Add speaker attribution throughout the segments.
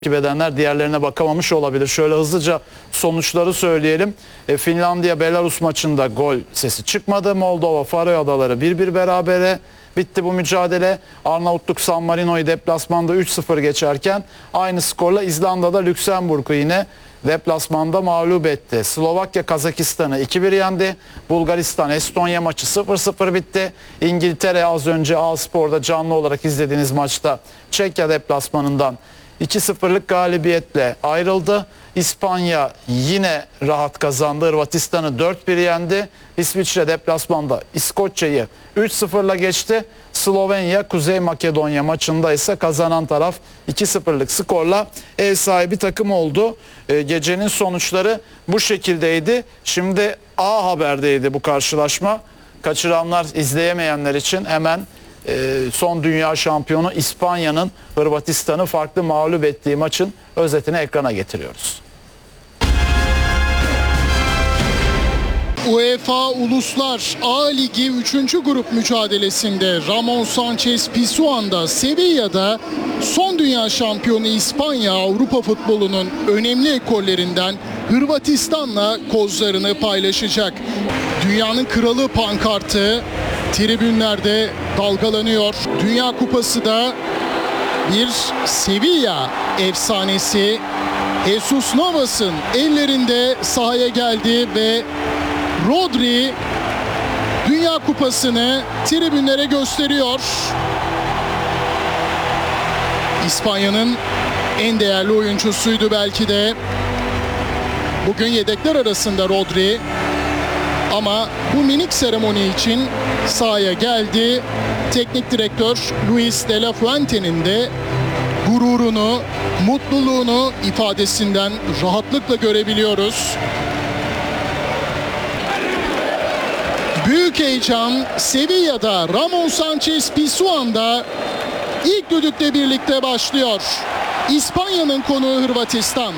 Speaker 1: takip edenler diğerlerine bakamamış olabilir. Şöyle hızlıca sonuçları söyleyelim. Finlandiya-Belarus maçında gol sesi çıkmadı. Moldova-Faroe Adaları 1-1 berabere bitti bu mücadele. Arnavutluk-San Marino'yu deplasmanda 3-0 geçerken aynı skorla İzlanda'da Lüksemburg'u yine deplasmanda mağlup etti. Slovakya-Kazakistan'ı 2-1 yendi. Bulgaristan-Estonya maçı 0-0 bitti. İngiltere az önce A-Spor'da canlı olarak izlediğiniz maçta Çekya deplasmanından 2-0'lık galibiyetle ayrıldı. İspanya yine rahat kazandı. Hırvatistan'ı 4-1 yendi. İsviçre deplasmanda İskoçya'yı 3-0'la geçti. Slovenya Kuzey Makedonya maçında ise kazanan taraf 2-0'lık skorla ev sahibi takım oldu. Gecenin sonuçları bu şekildeydi. Şimdi A Haber'deydi bu karşılaşma. Kaçıranlar, izleyemeyenler için hemen son dünya şampiyonu İspanya'nın Hırvatistan'ı farklı mağlup ettiği maçın özetini ekrana getiriyoruz.
Speaker 2: UEFA Uluslar A Ligi 3. grup mücadelesinde Ramon Sanchez Pizjuan'da Sevilla'da son dünya şampiyonu İspanya Avrupa futbolunun önemli ekollerinden Hırvatistan'la kozlarını paylaşacak. Dünyanın kralı pankartı tribünlerde dalgalanıyor. Dünya Kupası da bir Sevilla efsanesi Jesus Navas'ın ellerinde sahaya geldi ve Rodri Dünya Kupası'nı tribünlere gösteriyor. İspanya'nın en değerli oyuncusuydu belki de. Bugün yedekler arasında Rodri. Ama bu minik seremoni için sahaya geldi. Teknik direktör Luis de la Fuente'nin de gururunu, mutluluğunu ifadesinden rahatlıkla görebiliyoruz. Büyük heyecan Sevilla'da, Ramon Sanchez Pizjuan'da ilk düdükle birlikte başlıyor. İspanya'nın konuğu Hırvatistan.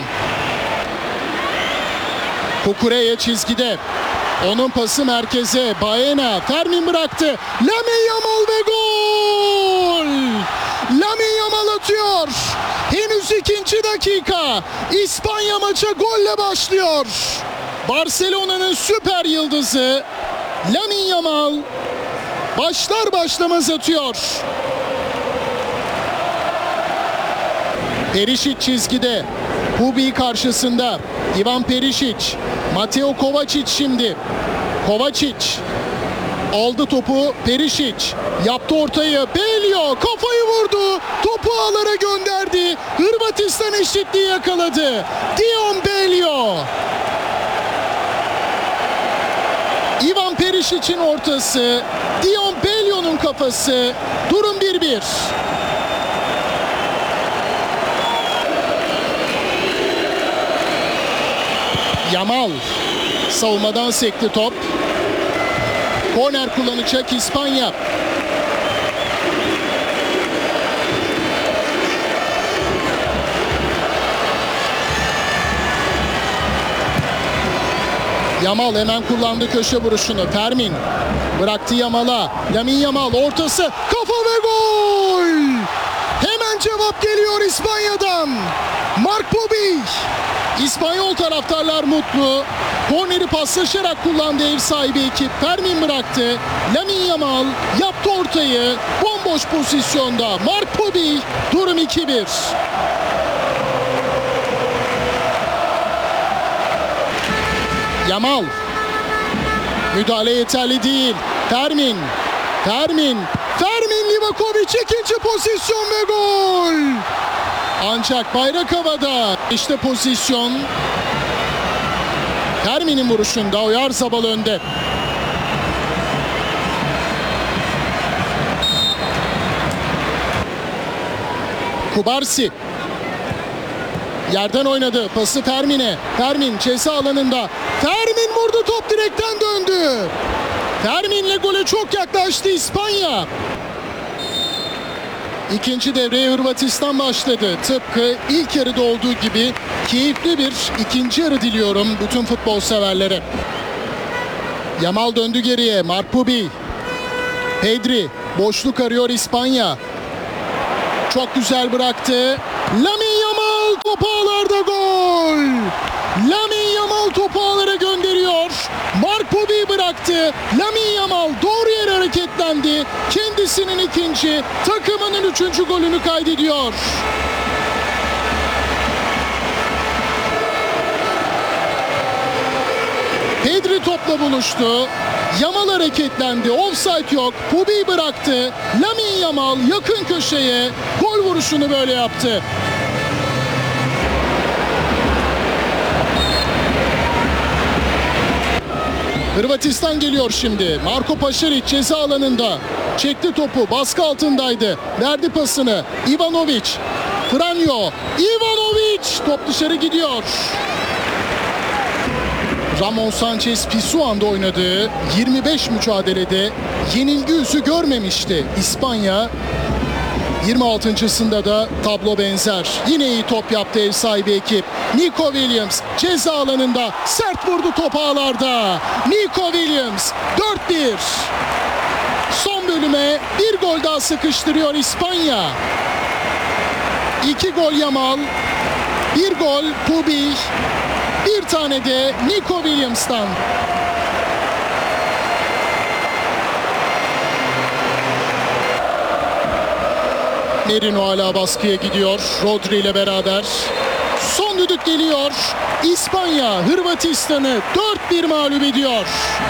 Speaker 2: Cucurella çizgide. Onun pası merkeze. Baena. Fermin bıraktı. Lamine Yamal ve gol! Lamine Yamal atıyor. Henüz 2. dakika. İspanya maça golle başlıyor. Barcelona'nın süper yıldızı Lamine Yamal başlar başlamaz atıyor. Perisic çizgide. Pubi karşısında. Ivan Perisic. Mateo Kovacic şimdi. Kovacic aldı topu. Perisic yaptı ortayı. Belio kafayı vurdu. Topu ağlara gönderdi. Hırvatistan eşitliği yakaladı. Dion Belio. Ivan Perisic'in ortası. Dion Belio'nun kafası. Durum 1-1. Yamal savunmadan sekti top. Korner kullanacak İspanya. Yamal hemen kullandı köşe vuruşunu. Fermin bıraktı Yamal'a. Lamine Yamal ortası. Kafa ve gol! Hemen cevap geliyor İspanya'dan. Mark Pubi. İspanyol taraftarlar mutlu. Korneri paslaşarak kullandı ev sahibi ekip. Fermin bıraktı. Lamine Yamal yaptı ortayı. Bomboş pozisyonda. Mark Pubi. Durum 2-1. Yamal. Müdahale yeterli değil. Fermin. Livakovic ikinci pozisyon ve gol. Ancak bayrak havada. İşte pozisyon. Fermin'in vuruşunda Oyarzabal önde. Kubarsi. Yerden oynadı. Pası Fermin'e. Fermin ceza alanında. Fermin vurdu. Top direkten döndü. Fermin'le gole çok yaklaştı İspanya. İkinci devreye Hırvatistan başladı. Tıpkı ilk yarıda olduğu gibi keyifli bir ikinci yarı diliyorum bütün futbol severlere. Yamal döndü geriye. Mark Pubi. Pedri. Boşluk arıyor İspanya. Çok güzel bıraktı. Lamine Yamal bıraktı. Lamine Yamal doğru yere hareketlendi. Kendisinin ikinci, takımının üçüncü golünü kaydediyor. Pedri topla buluştu. Yamal hareketlendi. Offside yok. Pubi bıraktı. Lamine Yamal yakın köşeye gol vuruşunu böyle yaptı. Hırvatistan geliyor şimdi. Marko Pašarić ceza alanında. Çekti topu. Baskı altındaydı. Verdi pasını. Ivanović. Franjo. Ivanović. Top dışarı gidiyor. Ramon Sanchez Pizjuan'da oynadığı 25 mücadelede yenilgi yüzü görmemişti İspanya. 26.sında da tablo benzer. Yine iyi top yaptı ev sahibi ekip. Nico Williams ceza alanında sert vurdu top ağlarda. Nico Williams 4-1. Son bölüme bir gol daha sıkıştırıyor İspanya. 2 gol Yamal, 1 gol Pubi, bir tane de Nico Williams'tan. Merino hala baskıya gidiyor. Rodri ile beraber. Son düdük geliyor. İspanya Hırvatistan'ı 4-1 mağlup ediyor.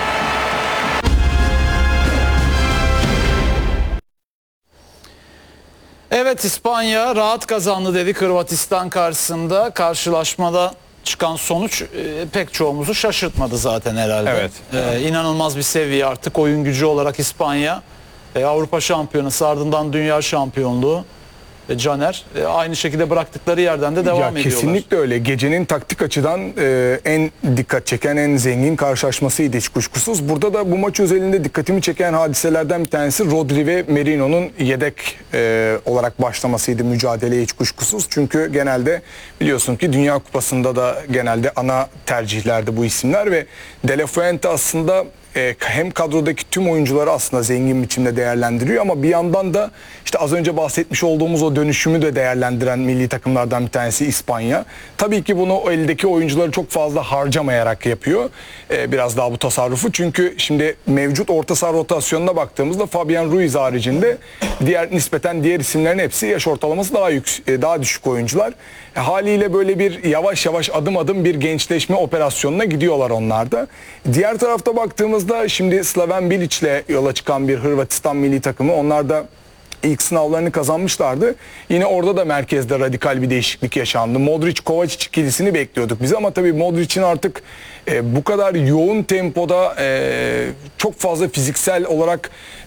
Speaker 1: Evet, İspanya rahat kazandı dedik Hırvatistan karşısında. Karşılaşmada çıkan sonuç pek çoğumuzu şaşırtmadı zaten herhalde.
Speaker 3: Evet.
Speaker 1: İnanılmaz bir seviye artık oyun gücü olarak İspanya. Avrupa Şampiyonası, ardından Dünya Şampiyonluğu. Caner aynı şekilde bıraktıkları yerden de devam ediyorlar.
Speaker 3: Kesinlikle öyle. Gecenin taktik açıdan en dikkat çeken, en zengin karşılaşmasıydı hiç kuşkusuz. Burada da bu maç özelinde dikkatimi çeken hadiselerden bir tanesi Rodri ve Merino'nun yedek olarak başlamasıydı mücadeleye hiç kuşkusuz. Çünkü genelde biliyorsun ki Dünya Kupası'nda da genelde ana tercihlerdi bu isimler ve De La Fuente aslında hem kadrodaki tüm oyuncuları aslında zengin biçimde değerlendiriyor ama bir yandan da işte az önce bahsetmiş olduğumuz o dönüşümü de değerlendiren milli takımlardan bir tanesi İspanya. Tabii ki bunu o eldeki oyuncuları çok fazla harcamayarak yapıyor. Biraz daha bu tasarrufu. Çünkü şimdi mevcut orta saha rotasyonuna baktığımızda Fabian Ruiz haricinde nispeten diğer isimlerin hepsi yaş ortalaması daha düşük oyuncular. Haliyle böyle bir yavaş yavaş adım adım bir gençleşme operasyonuna gidiyorlar onlar da. Diğer tarafta baktığımızda şimdi Slaven Bilic'le yola çıkan bir Hırvatistan milli takımı, onlar da ilk sınavlarını kazanmışlardı. Yine orada da merkezde radikal bir değişiklik yaşandı. Modric-Kovacic ikilisini bekliyorduk biz ama tabii Modric'in artık bu kadar yoğun tempoda çok fazla fiziksel olarak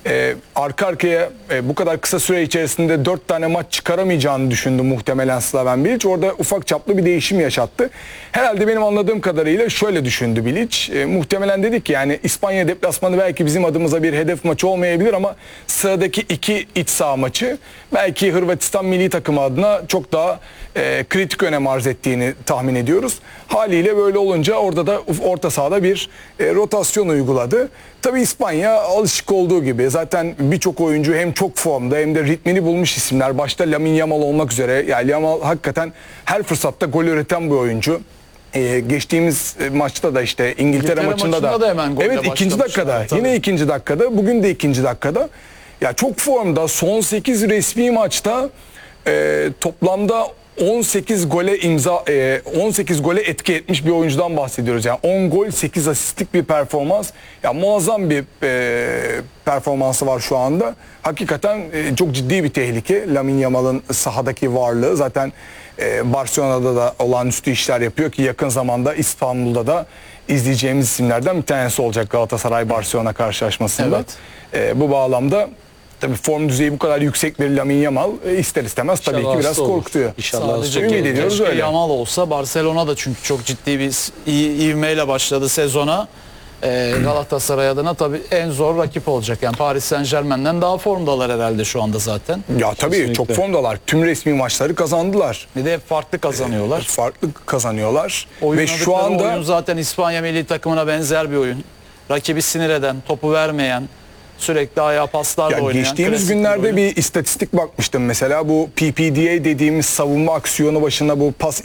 Speaker 3: arka arkaya bu kadar kısa süre içerisinde 4 tane maç çıkaramayacağını düşündü muhtemelen Slaven Bilic. Orada ufak çaplı bir değişim yaşattı. Herhalde benim anladığım kadarıyla şöyle düşündü Bilic. Muhtemelen dedik ki yani İspanya deplasmanı belki bizim adımıza bir hedef maçı olmayabilir ama sıradaki 2 iç saha maçı belki Hırvatistan milli takımı adına çok daha kritik önem arz ettiğini tahmin ediyoruz. Haliyle böyle olunca orada da orta sahada bir rotasyon uyguladı. Tabii İspanya alışık olduğu gibi zaten birçok oyuncu hem çok formda hem de ritmini bulmuş isimler. Başta Lamine Yamal olmak üzere. Yani Yamal hakikaten her fırsatta gol üreten bir oyuncu. Geçtiğimiz maçta da işte İngiltere maçında da
Speaker 1: hemen golle
Speaker 3: evet ikinci dakikada
Speaker 1: tabii.
Speaker 3: Yine ikinci dakikada, bugün de ikinci dakikada. Ya çok formda, son 8 resmi maçta toplamda 18 gole etki etmiş bir oyuncudan bahsediyoruz. Yani 10 gol 8 asistlik bir performans. Ya muazzam bir performansı var şu anda. Hakikaten çok ciddi bir tehlike. Lamine Yamal'ın sahadaki varlığı zaten Barcelona'da da olağanüstü işler yapıyor ki yakın zamanda İstanbul'da da izleyeceğimiz isimlerden bir tanesi olacak Galatasaray-Barcelona karşılaşmasında.
Speaker 1: Evet.
Speaker 3: Bu bağlamda tabii form düzeyi bu kadar yüksek bir Lamine Yamal ister istemez tabii ki biraz korkutuyor.
Speaker 1: Sadece
Speaker 3: ümit ediyoruz öyle.
Speaker 1: Yamal olsa Barcelona da çünkü çok ciddi bir ivmeyle başladı sezona. Galatasaray adına tabii en zor rakip olacak. Yani Paris Saint-Germain'den daha formdalar herhalde şu anda zaten.
Speaker 3: Ya tabii
Speaker 1: Kesinlikle.
Speaker 3: çok formdalar. Tüm resmi maçları kazandılar.
Speaker 1: Bir de hep farklı kazanıyorlar.
Speaker 3: Farklı kazanıyorlar. Ve
Speaker 1: Oynadıkları
Speaker 3: şu anda
Speaker 1: oyun zaten İspanya milli takımına benzer bir oyun. Rakibi sinir eden, topu vermeyen, sürekli ayağa paslarla oynayan.
Speaker 3: geçtiğimiz
Speaker 1: klasik
Speaker 3: günlerde
Speaker 1: oyun.
Speaker 3: bir istatistik bakmıştım mesela, bu PPDA dediğimiz savunma aksiyonu başına bu pas